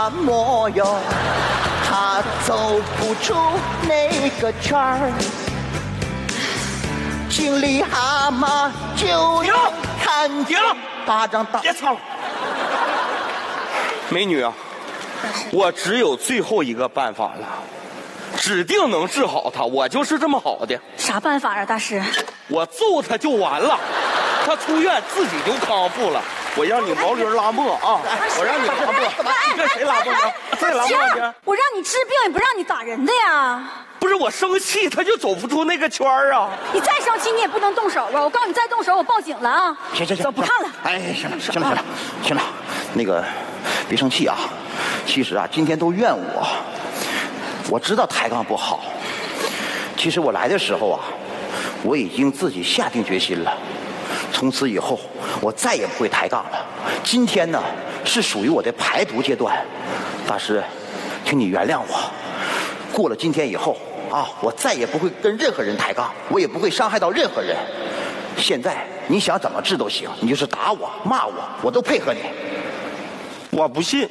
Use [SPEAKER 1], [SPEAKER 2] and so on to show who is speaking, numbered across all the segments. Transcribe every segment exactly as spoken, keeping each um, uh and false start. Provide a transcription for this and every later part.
[SPEAKER 1] 他模样，他走不出那个圈儿。心里蛤蟆就要看见巴掌大。
[SPEAKER 2] 别唱了，美女啊，我只有最后一个办法了，指定能治好他，我就是这么好的。
[SPEAKER 3] 啥办法啊，大师？
[SPEAKER 2] 我揍他就完了，他出院自己就康复了。我让你毛驴拉磨啊！我让你拉磨，你跟谁拉磨啊？再拉磨去！
[SPEAKER 3] 我让你治病也不让你打人的呀！
[SPEAKER 2] 不是我生气，他就走不出那个圈儿啊！
[SPEAKER 3] 你再生气你也不能动手啊！我告诉你，再动手我报警了啊！
[SPEAKER 1] 行行行，
[SPEAKER 3] 走，不看了。
[SPEAKER 1] 哎，行了行了行了行了，那个别生气啊！其实啊，今天都怨我，我知道抬杠不好。其实我来的时候啊，我已经自己下定决心了。从此以后，我再也不会抬杠了。今天呢，是属于我的排毒阶段。大师，请你原谅我。过了今天以后啊，我再也不会跟任何人抬杠，我也不会伤害到任何人。现在你想怎么治都行，你就是打我、骂我，我都配合你。
[SPEAKER 2] 我不信。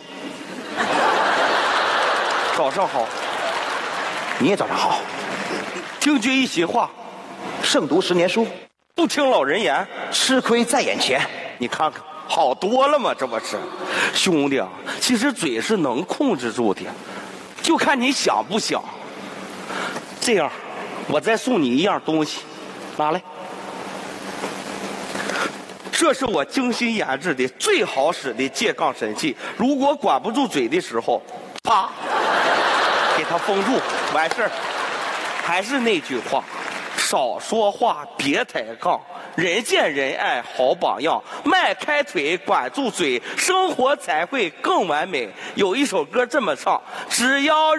[SPEAKER 2] 早上好。
[SPEAKER 1] 你也早上好。
[SPEAKER 2] 听君一席话，
[SPEAKER 1] 胜读十年书。
[SPEAKER 2] 不听老人言，
[SPEAKER 1] 吃亏在眼前。
[SPEAKER 2] 你看看，好多了吗？这不是，兄弟啊，其实嘴是能控制住的，就看你想不想。这样，我再送你一样东西，拿来。这是我精心研制的最好使的借杠神器，如果管不住嘴的时候，啪，给它封住，完事儿。还是那句话。少说话，别抬杠，人见人爱好榜样，迈开腿，管住嘴，生活才会更完美。有一首歌这么唱：只要